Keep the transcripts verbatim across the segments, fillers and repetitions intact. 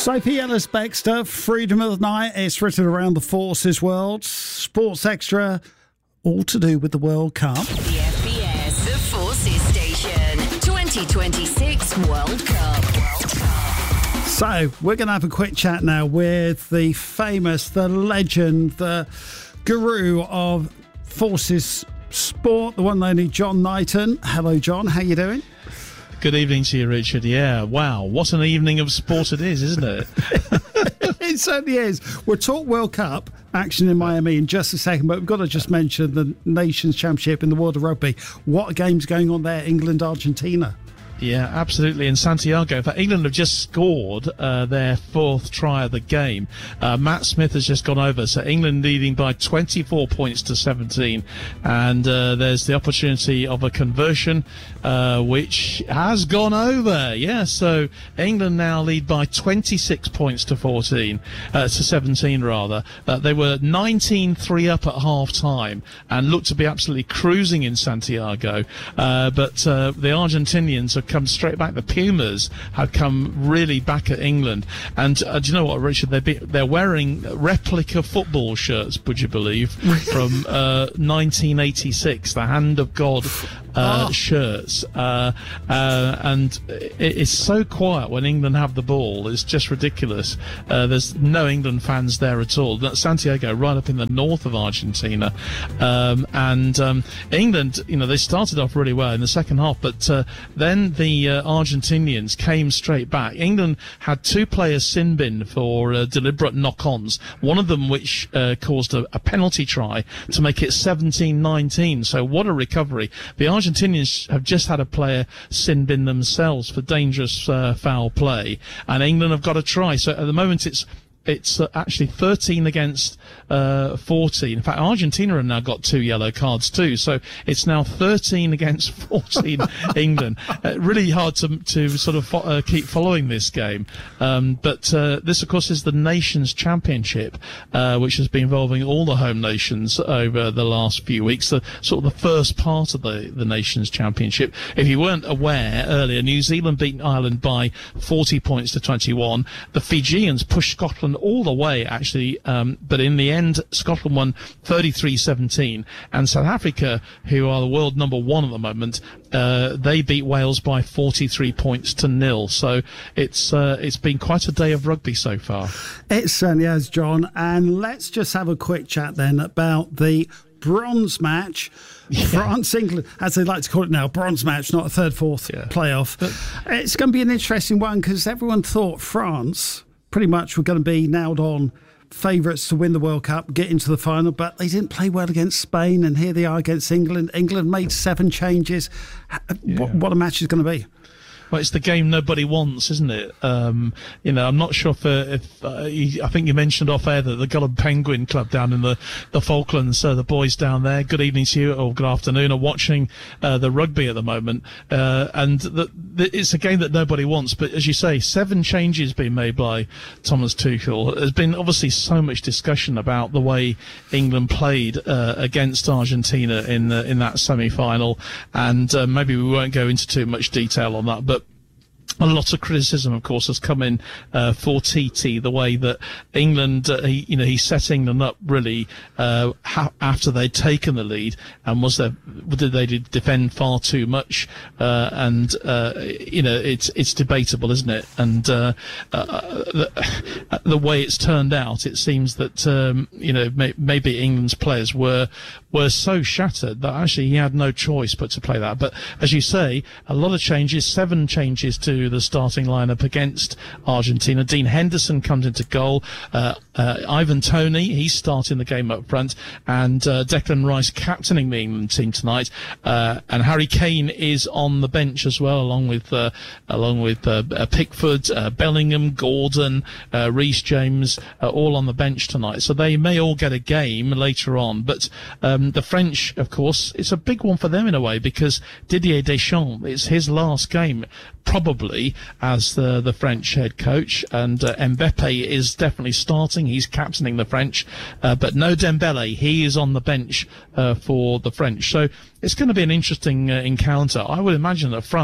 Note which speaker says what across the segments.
Speaker 1: Sophie Ellis-Bextor, Freedom of the Night. It's written around the forces world. Sports Extra, all to do with the World Cup.
Speaker 2: The F B S, the Forces Station, twenty twenty-six World Cup.
Speaker 1: So, we're going to have a quick chat now with the famous, the legend, the guru of forces sport, the one and only John Knighton. Hello, John. How you doing?
Speaker 3: Good evening to you, Richard. Yeah, wow, what an evening of sport it is, isn't it?
Speaker 1: It certainly is. We'll talk World Cup action in Miami in just a second, but we've got to just mention the Nations Championship in the world of rugby. What a game's going on there, England-Argentina.
Speaker 3: Yeah, absolutely. In Santiago, in fact, England have just scored uh, their fourth try of the game. Uh, Matt Smith has just gone over, so England leading by twenty-four points to seventeen. And uh, there's the opportunity of a conversion, uh, which has gone over. Yeah, so England now lead by twenty-six points to fourteen, uh, to seventeen rather. Uh, they were nineteen three up at half time and looked to be absolutely cruising in Santiago. Uh, but uh, the Argentinians are come straight back. The Pumas have come really back at England, and uh, do you know what, Richard? They're, be, they're wearing replica football shirts, would you believe, from uh, nineteen eighty-six, the Hand of God uh, oh. shirts, uh, uh, and it, it's so quiet when England have the ball. It's just ridiculous. Uh, there's no England fans there at all. That's Santiago, right up in the north of Argentina, um, and um, England, you know, they started off really well in the second half, but uh, then the uh, Argentinians came straight back. England had two players sin bin for uh, deliberate knock-ons, one of them which uh, caused a, a penalty try to make it seventeen nineteen. So what a recovery. The Argentinians have just had a player sin bin themselves for dangerous uh, foul play, and England have got a try. So at the moment it's It's uh, actually thirteen against uh, fourteen. In fact, Argentina have now got two yellow cards too, so it's now thirteen against fourteen. England. Uh, really hard to to sort of fo- uh, keep following this game. Um, but uh, this, of course, is the Nations Championship, uh, which has been involving all the home nations over the last few weeks. The sort of the first part of the the Nations Championship. If you weren't aware earlier, New Zealand beat Ireland by forty points to twenty-one. The Fijians pushed Scotland all the way, actually, um, but in the end, Scotland won thirty-three seventeen, and South Africa, who are the world number one at the moment, uh, they beat Wales by forty-three points to nil. So it's uh, it's been quite a day of rugby so far.
Speaker 1: It certainly has, John. And let's just have a quick chat then about the bronze match. Yeah. France-England, as they like to call it now, bronze match, not a third, fourth yeah. playoff. But it's going to be an interesting one because everyone thought France pretty much were going to be nailed on favourites to win the World Cup, get into the final, but they didn't play well against Spain, and here they are against England. England made seven changes. Yeah. What, what a match is going to be.
Speaker 3: Well, it's the game nobody wants, isn't it? Um, you know, I'm not sure if, uh, if uh, you, I think you mentioned off air that the Goulburn Penguin Club down in the, the Falklands, uh, the boys down there, good evening to you, or good afternoon, are watching uh, the rugby at the moment. Uh, and the, the, it's a game that nobody wants. But as you say, seven changes being made by Thomas Tuchel. There's been obviously so much discussion about the way England played uh, against Argentina in, uh, in that semi-final. And uh, maybe we won't go into too much detail on that. But a lot of criticism, of course, has come in uh, for T T, the way that England, uh, he, you know, he's setting them up really uh, ha- after they'd taken the lead, and was there, did they defend far too much? Uh, and uh, you know, it's it's debatable, isn't it? And uh, uh, the, the way it's turned out, it seems that um, you know may- maybe England's players were were so shattered that actually he had no choice but to play that. But as you say, a lot of changes, seven changes to the starting lineup against Argentina. Dean Henderson comes into goal. Uh, uh, Ivan Toney, he's starting the game up front, and uh, Declan Rice captaining the England team tonight. Uh, and Harry Kane is on the bench as well, along with uh, along with uh, uh, Pickford, uh, Bellingham, Gordon, uh, Reece James, uh, all on the bench tonight. So they may all get a game later on. But um, the French, of course, it's a big one for them in a way, because Didier Deschamps, it's his last game, probably, as the, the French head coach, and uh, Mbappe is definitely starting. He's captaining the French, uh, but no Dembele. He is on the bench uh, for the French. So it's going to be an interesting uh, encounter. I would imagine that France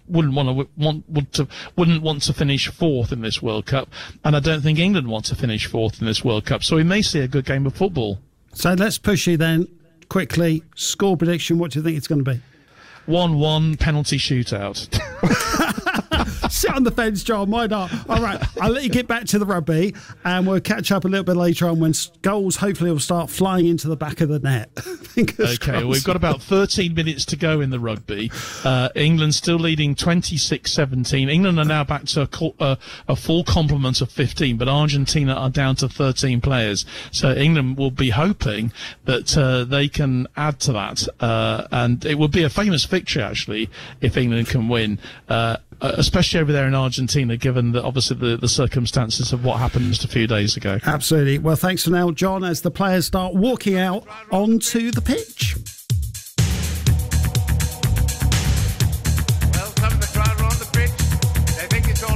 Speaker 3: wouldn't want to want, want to wouldn't want to finish fourth in this World Cup, and I don't think England want to finish fourth in this World Cup. So we may see a good game of football.
Speaker 1: So let's push you then quickly. Score prediction. What do you think it's going to be?
Speaker 3: one one penalty shootout.
Speaker 1: Sit on the fence, John. Why not? All right, I'll let you get back to the rugby, and we'll catch up a little bit later on when goals hopefully will start flying into the back of the net.
Speaker 3: Okay, crossed. We've got about thirteen minutes to go in the rugby. Uh, England still leading twenty-six seventeen. England are now back to a, uh, a full complement of fifteen, but Argentina are down to thirteen players. So England will be hoping that uh, they can add to that, uh, and it would be a famous victory, actually, if England can win. Uh, especially over there in Argentina, given that obviously the, the circumstances of what happened just a few days ago.
Speaker 1: Absolutely. Well, thanks for now, John, as the players start walking out onto the pitch.